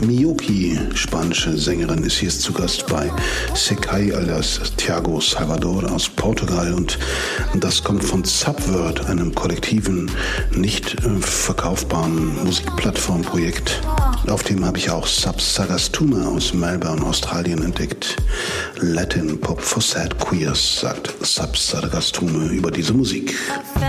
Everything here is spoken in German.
Miyoki, spanische Sängerin, ist hier zu Gast bei Sekai alias Thiago Salvador aus Portugal und das kommt von Subvert, einem kollektiven, nicht verkaufbaren Musikplattformprojekt. Auf dem habe ich auch Subsagastuma aus Melbourne, Australien entdeckt. Latin Pop for Sad Queers, sagt Subsagastuma über diese Musik.